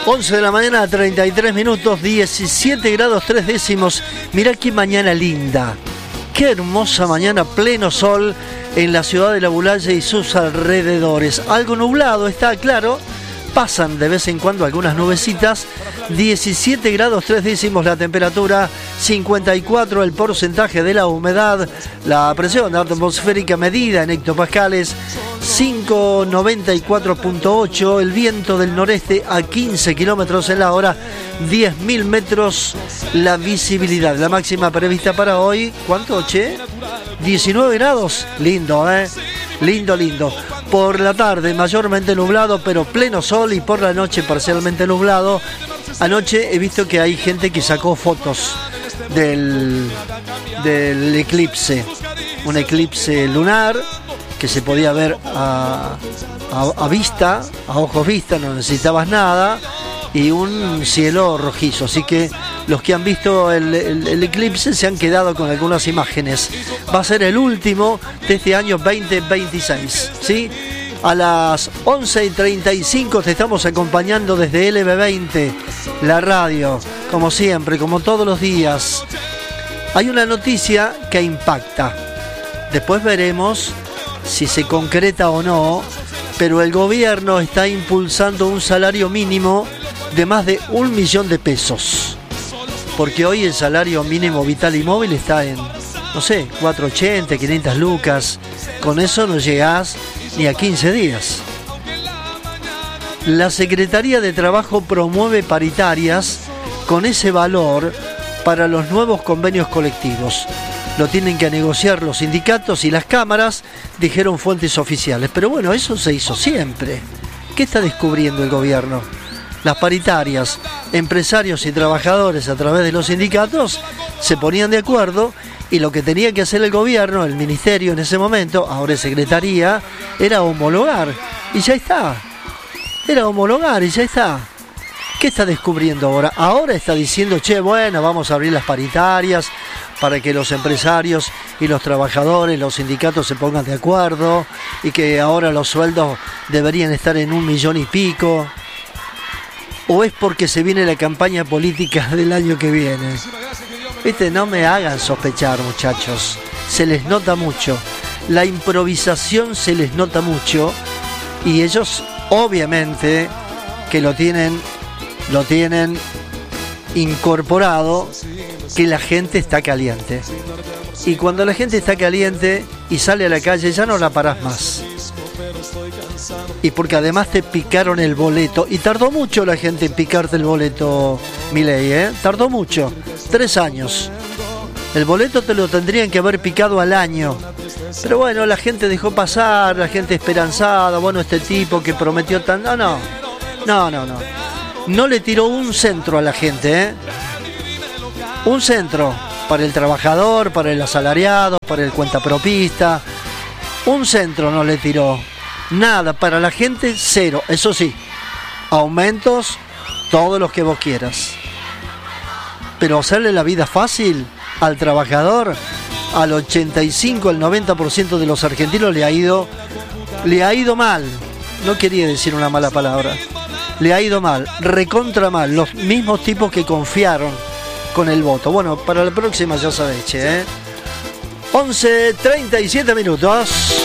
11 de la mañana, 33 minutos, 17 grados 3 décimos. Mirá qué mañana linda. Qué hermosa mañana, pleno sol en la ciudad de La Bulaye y sus alrededores. Algo nublado, está claro. Pasan de vez en cuando algunas nubecitas. 17 grados 3 décimos la temperatura, 54 el porcentaje de la humedad, la presión atmosférica medida en hectopascales, 594.8, el viento del noreste a 15 kilómetros en la hora, 10.000 metros la visibilidad. La máxima prevista para hoy, ¿cuánto, che? 19 grados, lindo, lindo, lindo. Por la tarde mayormente nublado, pero pleno sol, y por la noche parcialmente nublado. Anoche he visto que hay gente que sacó fotos del eclipse, un eclipse lunar que se podía ver a vista, a ojos vista, no necesitabas nada, y un cielo rojizo. Así que los que han visto el eclipse se han quedado con algunas imágenes. Va a ser el último de este año 2026, ¿sí? A las 11:35 te estamos acompañando desde LB20, la radio, como siempre, como todos los días. Hay una noticia que impacta. Después veremos si se concreta o no, pero el gobierno está impulsando un salario mínimo de más de 1 millón de pesos. Porque hoy el salario mínimo vital y móvil está en, no sé, 480, 500 lucas. Con eso no llegás ni a 15 días. La Secretaría de Trabajo promueve paritarias con ese valor para los nuevos convenios colectivos. Lo tienen que negociar los sindicatos y las cámaras, dijeron fuentes oficiales. Pero bueno, eso se hizo siempre. ¿Qué está descubriendo el gobierno? Las paritarias, empresarios y trabajadores a través de los sindicatos se ponían de acuerdo, y lo que tenía que hacer el gobierno, el ministerio en ese momento, ahora es secretaría, era homologar. Y ya está. Era homologar y ya está. ¿Qué está descubriendo ahora? Ahora está diciendo, che, bueno, vamos a abrir las paritarias para que los empresarios y los trabajadores, los sindicatos se pongan de acuerdo, y que ahora los sueldos deberían estar en 1 millón y pico. ¿O es porque se viene la campaña política del año que viene? Viste, no me hagan sospechar, muchachos. Se les nota mucho. La improvisación se les nota mucho. Y ellos, obviamente, que lo tienen incorporado, que la gente está caliente. Y cuando la gente está caliente y sale a la calle, ya no la parás más. Y porque además te picaron el boleto. Y tardó mucho la gente en picarte el boleto, Milei, Tardó mucho. 3 años. El boleto te lo tendrían que haber picado al año. Pero bueno, la gente dejó pasar, la gente esperanzada. Bueno, este tipo que prometió tan... No. No le tiró un centro a la gente, Un centro para el trabajador, para el asalariado, para el cuentapropista. Un centro no le tiró. Nada, para la gente, 0. Eso sí, aumentos, todos los que vos quieras. Pero hacerle la vida fácil al trabajador, al 85, al 90% de los argentinos le ha ido mal. No quería decir una mala palabra. Le ha ido mal, recontra mal. Los mismos tipos que confiaron con el voto. Bueno, para la próxima ya sabéis, 11:37 minutos.